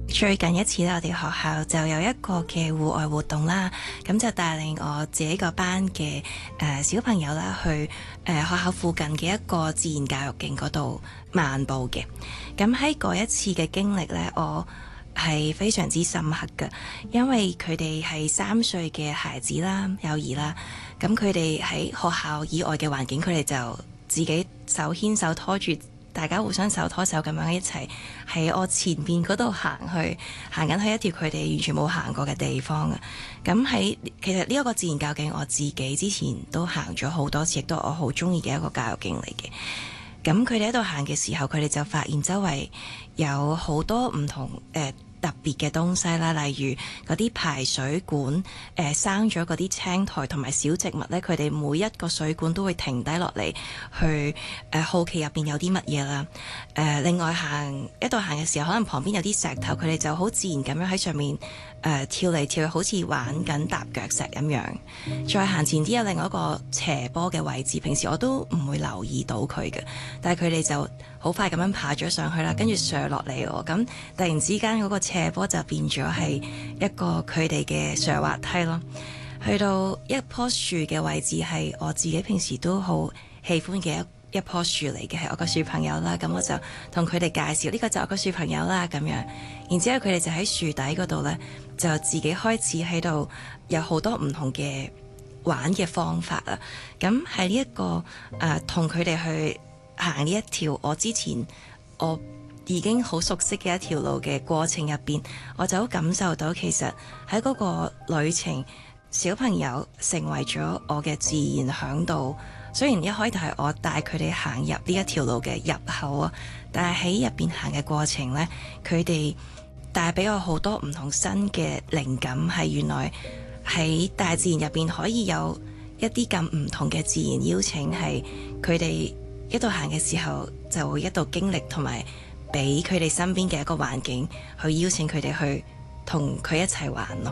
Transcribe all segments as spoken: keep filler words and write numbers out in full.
最近一次咧，我哋學校就有一個嘅戶外活動啦，咁就帶領我自己個班嘅誒、呃、小朋友啦，去誒、呃、學校附近嘅一個自然教育徑嗰度漫步嘅。咁喺嗰一次嘅經歷呢，我係非常之深刻嘅，因為佢哋係三歲嘅孩子啦、幼兒啦，咁佢哋喺學校以外嘅環境，佢哋就自己手牽手拖住。大家互相手拖手咁樣一齊喺我前邊嗰度行去，行緊去一條佢哋完全冇行過嘅地方啊！咁喺其實呢一個自然教徑，我自己之前都行咗好多次，亦都我好中意嘅一個教育徑嚟嘅。咁佢哋喺度行嘅時候，佢哋就發現周圍有好多唔同誒、呃特別嘅東西啦，例如嗰啲排水管，誒、呃、生咗嗰啲青苔同埋小植物咧，佢哋每一個水管都會停低落嚟，去誒、呃、好奇入邊有啲乜嘢啦。誒、呃、另外行一度行嘅時候，可能旁邊有啲石頭，佢哋就好自然咁樣喺上面誒、呃、跳嚟跳去，好似玩緊踏腳石咁樣。再行前啲有另外一個斜坡嘅位置，平時我都唔會留意到佢嘅，但係佢哋就好快咁樣爬咗上去啦，跟住上落嚟喎，咁突然之間嗰個斜坡就變咗係一個佢哋嘅上滑梯咯。去到一棵樹嘅位置係我自己平時都好喜歡嘅一一棵樹嚟嘅，係我個樹朋友啦。咁我就同佢哋介紹呢個就我個樹朋友啦，咁樣。然之後佢哋就喺樹底嗰度呢，就自己開始喺度有好多唔同嘅玩嘅方法啊。咁喺呢一個誒同佢哋去行呢一條我之前我已經好熟悉嘅一條路嘅過程入邊，我就好感受到其實喺嗰個旅程，小朋友成為咗我嘅自然嚮導。雖然一開頭係我帶佢哋行入呢一條路嘅入口啊，但係喺入邊行嘅過程呢，佢哋帶俾我好多唔同新嘅靈感，係原來喺大自然入邊可以有一啲咁唔同嘅自然邀請，係佢哋一度行嘅時候就會一度經歷，同埋俾佢哋身邊嘅一個環境去邀請佢哋去同佢一齊玩咯。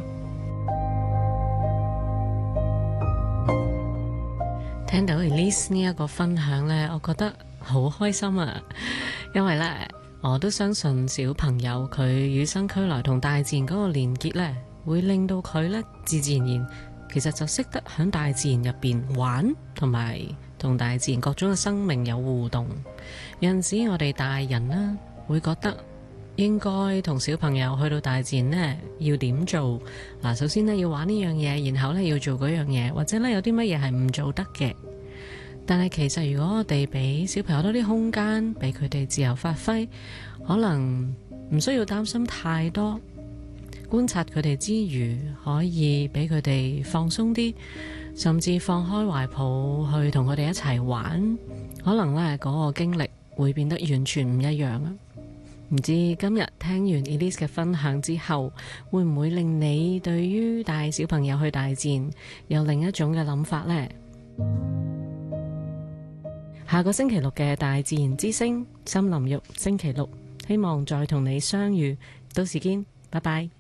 聽到 Elise 呢一個分享呢，我覺得好開心啊！因為呢，我都相信小朋友佢與生俱來同大自然嗰個連結呢，會令到佢呢自自然然其實就識得喺大自然入邊玩，同埋同大自然各種嘅生命有互動。有陣時我哋大人呢會覺得應該同小朋友去到大自然呢要點做？嗱，首先呢要玩呢樣嘢，然後呢要做嗰樣嘢，或者呢有啲乜嘢係唔做得嘅。但係其實如果我哋俾小朋友多啲空間，俾佢哋自由發揮，可能唔需要擔心太多，觀察佢哋之餘，可以俾佢哋放鬆啲，甚至放開懷抱去同佢哋一齊玩，可能呢嗰個經歷會變得完全唔一樣啊！唔知今日聽完 Elise 嘅分享之後，會唔會令你對於帶小朋友去大自然有另一種嘅諗法呢？下個星期六嘅大自然之聲森林浴星期六，希望再同你相遇，到時見，拜拜。